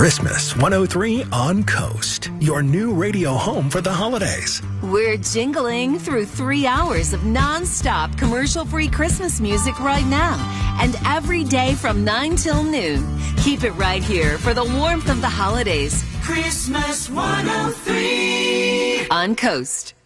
Christmas 103 on Coast, your new radio home for the holidays. We're jingling through 3 hours of non-stop commercial-free Christmas music right now and every day from 9 till noon. Keep it right here for the warmth of the holidays. Christmas 103 on Coast.